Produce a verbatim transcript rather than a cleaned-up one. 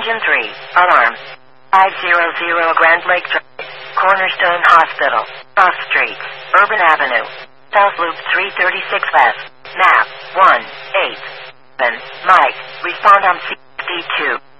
Engine three, alarm. five hundred Grand Lake Drive, Cornerstone Hospital, Cross Street, Urban Avenue, South Loop three thirty-six West, map one eight seven, Mike, respond on C D two.